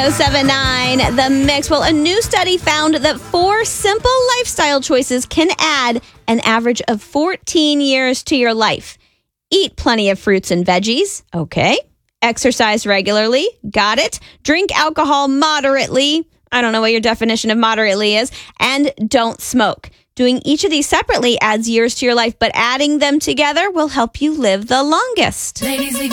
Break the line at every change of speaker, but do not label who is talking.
1079 The Mix. Well, a new study found that 4 simple lifestyle choices can add an average of 14 years to your life. Eat plenty of fruits and veggies. Okay. Exercise regularly. Got it. Drink alcohol moderately. I don't know what your definition of moderately is. And don't smoke. Doing each of these separately adds years to your life, but adding them together will help you live the longest.